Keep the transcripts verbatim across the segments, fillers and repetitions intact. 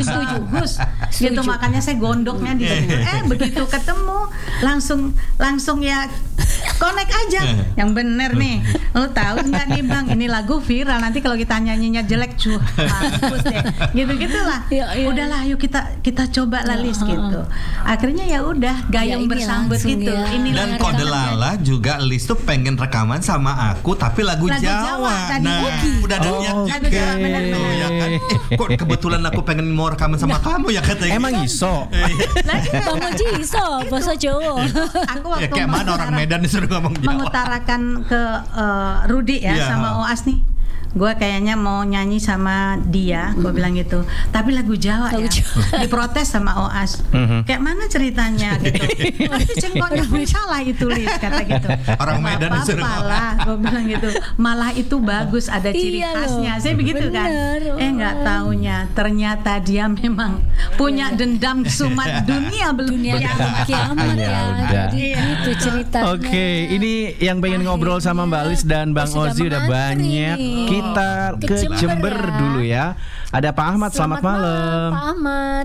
setuju, Gus. Gitu makanya saya gondoknya di situ. Eh begitu ketemu langsung langsung ya connect aja. Yang bener nih. Lo tahu nggak nih Bang? Ini lagu viral. Nanti kalau kita nyanyinya jelek cuh, mampus deh. Gitu-gitulah. Ya, ya. Udahlah, yuk kita kita coba lah Lis gitu. Akhirnya ya udah gayung Ya, ini bersambut langsung gitu. ya. Ini Dan Kode Lala juga Lis tuh pengen rekaman sama aku tapi lagu, Lagu Jawa. Jawa tadi. Nah, Oh, gitu. udah ada niat Oh, juga. lagu Jawa, benar-benar. Tuh, ya kan? Eh, kok kebetulan aku pengen mau rekaman sama kamu ya katanya. Emang iso? Bang Oji iso bahasa Jawa. Aku Ya waktu kayak mana orang mengutara- Medan disuruh ngomong Jawa. mengutarakan ke uh, Rudi ya Iya. sama Oas nih. Gue kayaknya mau nyanyi sama dia, gue bilang gitu. Tapi lagu Jawa Lagu ya. Jawa. Diprotes sama Oas. Mhm. Kayak mana ceritanya gitu. Nanti cengkoknya pun salah itu Lis kata gitu. Orang Medan Apa disuruh ngomong. lah, gue bilang gitu. Malah itu bagus, ada ciri Iya loh. khasnya. Saya begitu kan. Bener. Eh nggak taunya ternyata dia memang punya dendam sumat dunia belum Dunia kiamat. kiamat Ya ya. udah. Jadi itu ceritanya. Oke, ini yang pengen ngobrol sama Mbak Lis dan Bang Sudah Ozi udah mengantri banyak. nih. Kita Ke ke Jember Jember ya. dulu ya. Ada Pak Ahmad, selamat, malam. Pak Ahmad.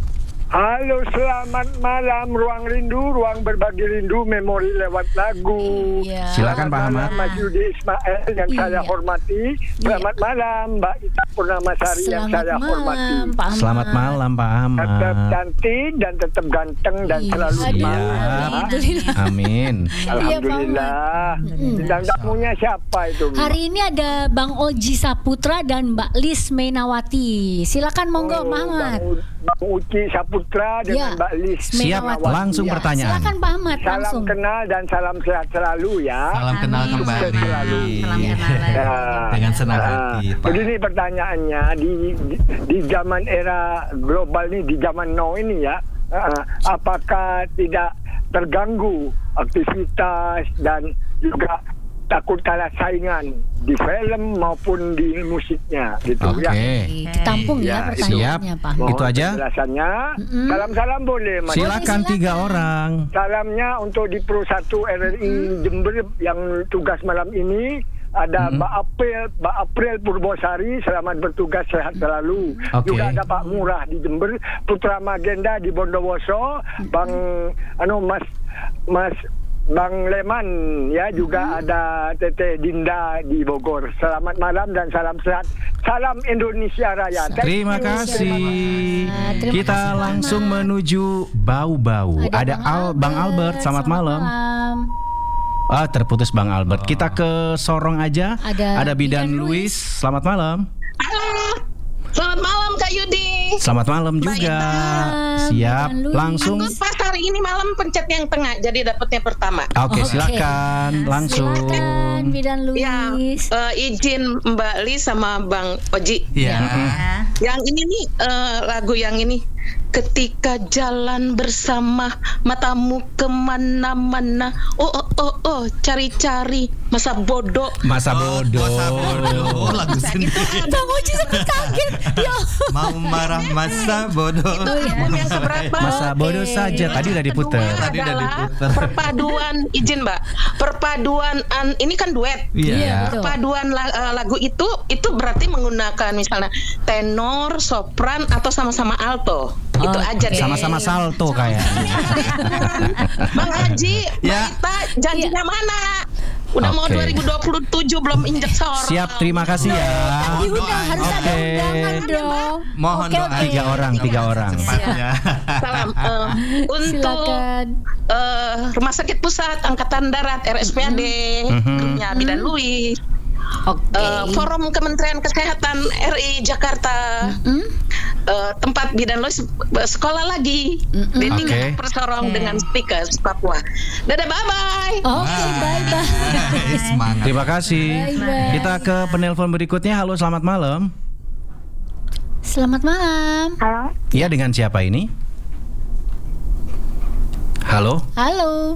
Halo, selamat malam. Ruang Rindu, ruang berbagi rindu, memori lewat lagu. Iya. Silakan, Pak Selamat Ahmad. malam, Mas Yudi Ismail yang Iya. saya hormati. Selamat malam, Mbak Ita Purnamasari yang Selamat saya hormati. malam, Pak Ahmad. Selamat malam Pak Ahmad. Tetap cantik dan tetap ganteng dan Iya. selalu Aduh, semangat. alhamdulillah. Amin. Alhamdulillah. Bintang tamunya siapa itu? Mbak? Hari ini ada Bang Oji Saputra dan Mbak Lis Mainawati. Silakan monggo, Oh, Pak Ahmad. Bang, U- Bang Uci Saputra dengan Ya. Mbak Lis. Siap, Mainawati. langsung Ya. pertanyaan. Silakan Pak Ahmad Salam langsung. kenal dan salam sehat selalu ya. Salam kenal Amin. kembali. Sukses selalu. Salam kenal lagi. Ya. Dengan senang Ah, hati, Pak. Begini pertanyaannya di, di di zaman era global ini, di zaman now ini ya, ah, apakah tidak terganggu aktivitas dan juga takut kalah saingan di film maupun di musiknya gitu Oke. ya. Ditampung ya, Ya, pertanyaannya, Pak. Mohon Itu aja? penjelasannya. Mm-mm. Salam-salam boleh Mas. Silakan silakan. tiga orang. Salamnya untuk di Pro satu R R I Jember yang tugas malam ini. Ada Mbak April, Mbak April Purbosari, selamat bertugas, sehat selalu. Oke. Juga ada Pak Murah di Jember, Putra Magenda di Bondowoso, Bang anu Mas Mas Bang Leman ya, juga ada Teteh Dinda di Bogor. Selamat malam dan salam sehat. Salam Indonesia Raya. Thank Terima you. kasih. Terima Kita kasih, Pak langsung Ahmad. menuju Bau-Bau. Ada Al Bang Albert, selamat malam. Ah, terputus Bang Albert. Kita ke Sorong aja. Ada Bidan Bidan Luis. Selamat malam. Halo, selamat malam Kak Yudi. Selamat malam juga. Ita. Siap, Bidan Luis. langsung. Aku pas hari ini malam pencet yang tengah, jadi dapatnya pertama. Oke, Oke. silakan langsung. Silakan Bidan Ya, Luis. eh, izin Mbak Lis sama Bang Oji. Iya. Yang ini nih eh, lagu yang ini. Ketika jalan bersama, matamu kemana-mana. Oh oh oh oh, cari-cari masa bodoh. Masa bodoh. Masa bodoh. Oh, lagu sendiri. Bang Oji sempat kaget. Ya. Mau marah masa bodoh. Itu album yang keberapa? Masa bodoh Oke. saja. Tadi udah diputer. Kedua Tadi udah adalah diputer. Perpaduan, izin Mbak. Perpaduan an, ini kan duet. Iya. betul. Perpaduan la- eh, lagu itu itu berarti menggunakan misalnya tenor, sopran atau sama-sama alto. Itu Oke. aja deh. Sama-sama salto kayaknya. Bang Haji, Ya. Mbak Ita, janjinya mana? Udah mau Oke. dua ribu dua puluh tujuh belum injek sorong. Siap, terima kasih ya. Diundang, harus ada Oke. undangan dong. Mohon Oke, doa. oke. Tiga orang, tiga orang. Cepatnya. Salam eh, untuk Silakan. eh, Rumah Sakit Pusat Angkatan Darat R S P A D, Mhm. grupnya Bidan Luis. Oke. Eh, Forum Kementerian Kesehatan R I Jakarta, Hmm? eh, tempat Bidan Luis eh, sekolah lagi Mm-mm. di tingkat Oke. Persorong Oke. dengan speakers Papua. Dadah, bye bye. Oke, bye-bye. Semangat. Terima kasih. Bye-bye. Kita ke penelpon berikutnya. Halo, selamat malam. Selamat malam. Halo, Iya, dengan siapa ini? Halo, Halo.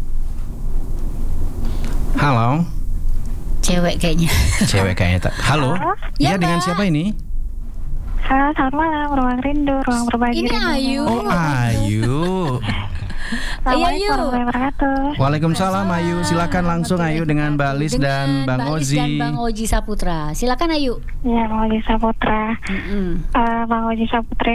halo. Cewek kayaknya. Cewek kayaknya. tak- Halo. Iya, Ya, dengan Mbak. siapa ini? halo, selamat malam, ruang rindu, ruang berbagi Ini rindu. Ayu. Oh, Ayu. Assalamualaikum Ayu. warahmatullahi wabarakatuh. Waalaikumsalam Ayu. Silakan langsung Ayu dengan Mbak Lis dan Dengan Bang Mbak Lis Ozi. dan Bang Oji Saputra. Silakan Ayu. Ya, Bang Oji Saputra. Mm-mm. Eh, Bang Oji Saputra